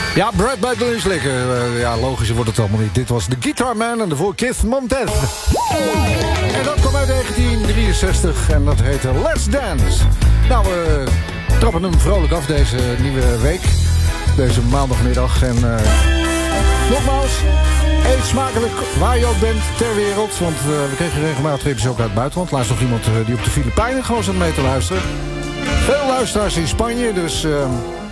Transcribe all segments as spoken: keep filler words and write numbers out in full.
Ja, Brad Buckley is lekker. Uh, ja, logisch wordt het allemaal niet. Dit was The Guitar Man en daarvoor Keith Montez. En dat kwam uit negentien drieënzestig en dat heette Let's Dance. Nou, we trappen hem vrolijk af deze nieuwe week. Deze maandagmiddag. En uh, nogmaals, eet smakelijk waar je ook bent ter wereld. Want uh, we kregen regelmatig tripjes ook uit het buitenland. Laatst nog iemand uh, die op de Filipijnen gewoon zat mee te luisteren. Veel luisteraars in Spanje, dus... Uh,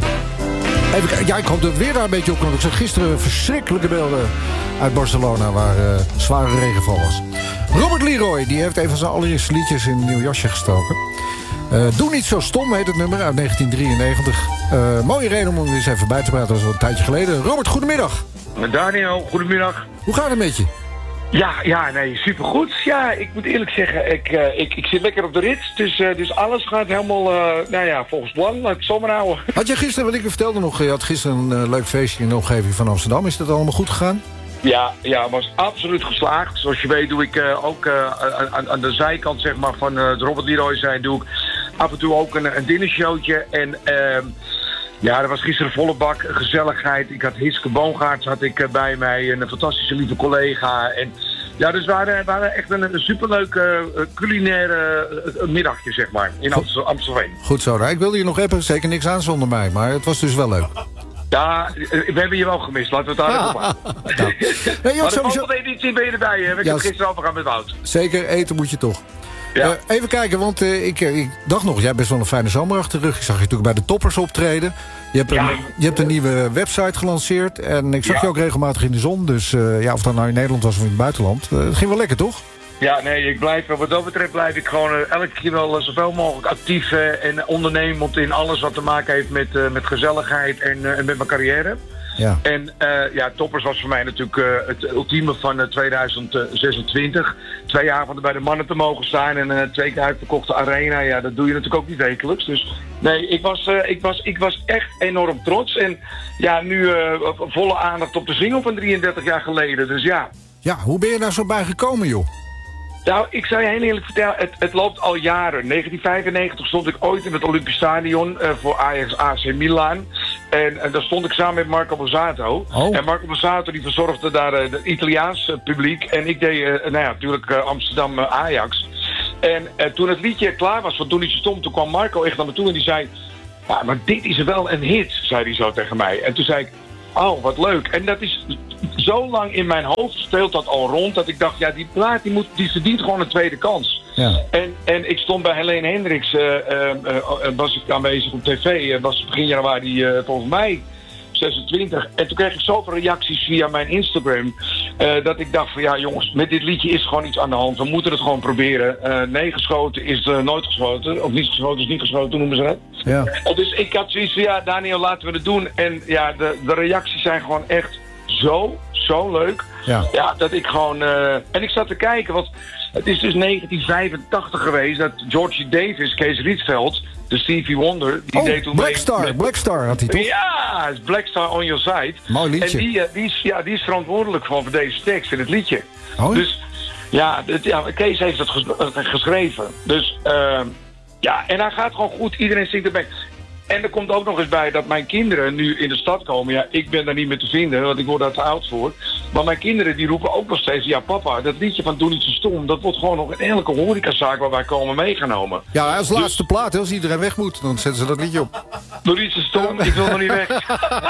Even kijken. Ja, ik hoop dat het weer daar een beetje op kan. Ik zag gisteren verschrikkelijke beelden uit Barcelona waar uh, zware regenval was. Robert Leroy, die heeft een van zijn allereerste liedjes in een nieuw jasje gestoken. Uh, Doe niet zo stom heet het nummer uit negentien drieënnegentig. Uh, mooie reden om hem eens even bij te praten, dat was al een tijdje geleden. Robert, goedemiddag. Daniel, goedemiddag. Hoe gaat het met je? Ja, ja, nee, supergoed. Ja, ik moet eerlijk zeggen, ik, uh, ik, ik zit lekker op de rit. Dus, uh, dus alles gaat helemaal, uh, nou ja, volgens plan. Laat ik het zo maar houden. Had je gisteren, wat ik je vertelde nog, je had gisteren een uh, leuk feestje in de omgeving van Amsterdam. Is dat allemaal goed gegaan? Ja, ja, was absoluut geslaagd. Zoals je weet doe ik uh, ook uh, aan, aan de zijkant, zeg maar, van uh, de Robert Leroy zijn, doe ik af en toe ook een, een dinnershowtje. En... Uh, Ja, er was gisteren volle bak, gezelligheid. Ik had Hiske Boongaarts had ik uh, bij mij, een fantastische lieve collega. En ja, dus we waren, waren echt een, een superleuk uh, culinaire uh, middagje, zeg maar, in Amstel, Amstelveen. Goed zo, nou, ik wilde je nog appen, zeker niks aan zonder mij, maar het was dus wel leuk. Ja, we hebben je wel gemist, laten we het daar even op houden. Nou. Nee, joh, maar de sowieso... volgende editie ben je erbij, hè? Ik ja, heb gisteren overgaan met Wout. Zeker, eten moet je toch. Ja. Uh, even kijken, want uh, ik, ik dacht nog, jij hebt best wel een fijne zomer achter de rug. Ik zag je natuurlijk bij de Toppers optreden. Je hebt, ja. een, je hebt een nieuwe website gelanceerd. En ik zag ja. je ook regelmatig in de zon. Dus uh, ja, of dat nou in Nederland was of in het buitenland. Uh, het ging wel lekker, toch? Ja, nee, ik blijf, wat dat betreft blijf ik gewoon uh, elke keer wel uh, zoveel mogelijk actief uh, en ondernemend in alles wat te maken heeft met, uh, met gezelligheid en, uh, en met mijn carrière. Ja. En uh, ja, Toppers was voor mij natuurlijk uh, het ultieme van uh, tweeduizend zesentwintig. Twee avonden bij de mannen te mogen staan en uh, twee keer uitverkochte arena. Ja, dat doe je natuurlijk ook niet wekelijks. Dus nee, ik was, uh, ik was, ik was echt enorm trots. En ja, nu uh, volle aandacht op de single van drieëndertig jaar geleden. Dus ja. Ja, hoe ben je daar zo bij gekomen, joh? Nou, ik zou je heel eerlijk vertellen, het, het loopt al jaren. negentien vijfennegentig stond ik ooit in het Olympisch Stadion uh, voor Ajax A C Milan. En, en daar stond ik samen met Marco Borsato. Oh. En Marco Borsato die verzorgde daar uh, het Italiaans uh, publiek. En ik deed, uh, nou ja, natuurlijk uh, Amsterdam uh, Ajax. En uh, toen het liedje klaar was van Doe niet zo stom, toen kwam Marco echt naar me toe en die zei... Ja, maar dit is wel een hit, zei hij zo tegen mij. En toen zei ik, oh, wat leuk. En dat is... Zo lang in mijn hoofd speelt dat al rond dat ik dacht, ja, die plaat die, moet, die verdient gewoon een tweede kans. Ja. En, en ik stond bij Helene Hendricks, uh, uh, uh, was ik aanwezig op tv, uh, was begin januari uh, volgens mij zesentwintig. En toen kreeg ik zoveel reacties via mijn Instagram, uh, dat ik dacht van ja jongens, met dit liedje is gewoon iets aan de hand. We moeten het gewoon proberen. Uh, nee geschoten is uh, nooit geschoten, of niet geschoten is niet geschoten, noemen ze dat. Ja. Uh, dus ik had zoiets van ja Daniel, laten we het doen. En ja, de, de reacties zijn gewoon echt... Zo, zo leuk. Ja. Ja, dat ik gewoon... Uh, en ik zat te kijken, want het is dus negentien vijfentachtig geweest dat Georgie Davis, Kees Rietveld, de Stevie Wonder, die oh, deed toen Black mee... Star, met, Black Star had hij toch? Ja, is Black Star on your side. Mooi liedje. En die, uh, die, is, ja, die is verantwoordelijk gewoon voor deze tekst in het liedje. Oh. Dus ja, het, ja, Kees heeft dat ges, uh, geschreven. Dus uh, ja, en hij gaat gewoon goed, iedereen zingt erbij. En er komt ook nog eens bij dat mijn kinderen nu in de stad komen. Ja, ik ben daar niet meer te vinden, want ik word daar te oud voor. Maar mijn kinderen die roepen ook nog steeds... Ja, papa, dat liedje van Doe niet zo stom... dat wordt gewoon nog in elke horecazaak waar wij komen meegenomen. Ja, als dus, laatste plaat, als iedereen weg moet... dan zetten ze dat liedje op. Doe niet zo stom, ik wil nog niet weg.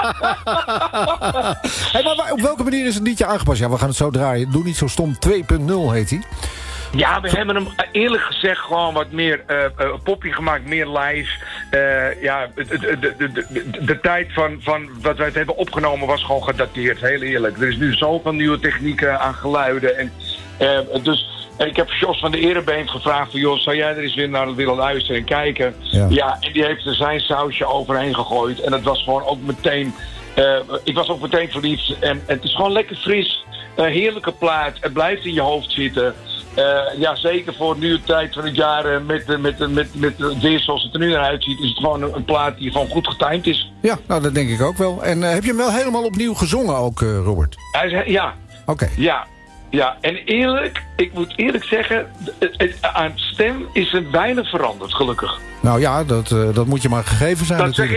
Hey, maar, maar op welke manier is het liedje aangepast? Ja, we gaan het zo draaien. Doe niet zo stom twee punt nul heet hij. Ja, we hebben hem eerlijk gezegd gewoon wat meer uh, uh, poppy gemaakt, meer live. Uh, ja, de, de, de, de, de tijd van, van wat wij het hebben opgenomen was gewoon gedateerd, heel eerlijk. Er is nu zoveel nieuwe technieken aan geluiden. En, uh, dus en ik heb Jos van de Erebeem gevraagd van Jos, zou jij er eens weer naar willen luisteren en kijken? Ja, ja en die heeft er zijn sausje overheen gegooid. En dat was gewoon ook meteen, uh, ik was ook meteen verliefd. En, en het is gewoon lekker fris, een uh, heerlijke plaat. Het blijft in je hoofd zitten. Uh, ja, zeker voor nu de tijd van het jaar uh, met, uh, met, uh, met, met het weer zoals het er nu naar uitziet, is het gewoon een, een plaat die gewoon goed getimed is. Ja, nou dat denk ik ook wel. En uh, heb je hem wel helemaal opnieuw gezongen ook, uh, Robert? Hij zei, ja. Oké. Okay. Ja, ja. En eerlijk, ik moet eerlijk zeggen, het, het, aan stem is er weinig veranderd, gelukkig. Nou ja, dat, uh, dat moet je maar gegeven zijn Dat natuurlijk. zeg ik, hè.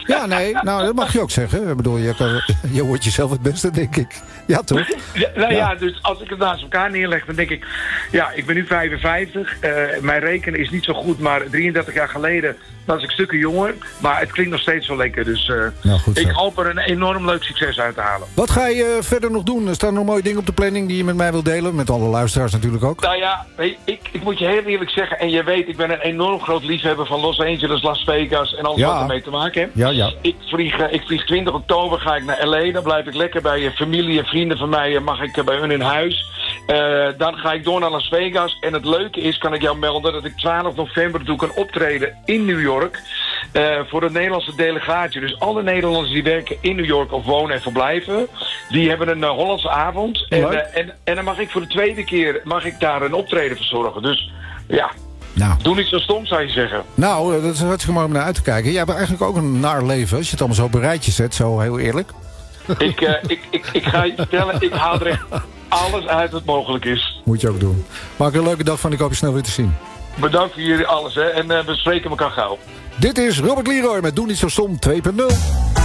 Ja, nee, nou, dat mag je ook zeggen. Ik bedoel, je, kan, je wordt jezelf het beste, denk ik. Ja, toch? Ja, nou ja. Ja, dus als ik het naast elkaar neerleg, dan denk ik... Ja, ik ben nu vijfenvijftig. Uh, mijn rekenen is niet zo goed, maar drieëndertig jaar geleden was ik stukken jonger. Maar het klinkt nog steeds zo lekker. Dus uh, nou, goed zo. Ik hoop er een enorm leuk succes uit te halen. Wat ga je uh, verder nog doen? Er staan nog mooie dingen op de planning die je met mij wilt delen. Met alle luisteraars natuurlijk ook. Nou ja, ik, ik moet je heel eerlijk zeggen... En je weet, ik ben een enorm groot liefhebber van Los Angeles, Las Vegas... En alles Ja. wat ermee te maken heeft. Ja, ja. Ik vlieg, uh, ik vlieg twintig oktober, ga ik naar L A. Dan blijf ik lekker bij uh, familie en vrienden van mij. Uh, mag ik uh, bij hun in huis. Uh, dan ga ik door naar Las Vegas. En het leuke is, kan ik jou melden... dat ik twaalf november doe ik een optreden in New York... Uh, voor de Nederlandse delegatie. Dus alle Nederlanders die werken in New York of wonen en verblijven... die hebben een uh, Hollandse avond. En, uh, en, en dan mag ik voor de tweede keer mag ik daar een optreden verzorgen. Dus ja, Nou. doe niet zo stom, zou je zeggen. Nou, dat is hartstikke mooi om naar uit te kijken. Jij hebt eigenlijk ook een naar leven. Als je het allemaal zo op een rijtje zet, zo heel eerlijk. Ik, uh, ik, ik, ik ga je vertellen, ik haal er echt alles uit wat mogelijk is. Moet je ook doen. Maak er een leuke dag van. Ik hoop je snel weer te zien. Bedankt voor jullie alles, hè. En uh, we spreken elkaar gauw. Dit is Robert Leroy met Doe Niet Zo Stom twee punt nul.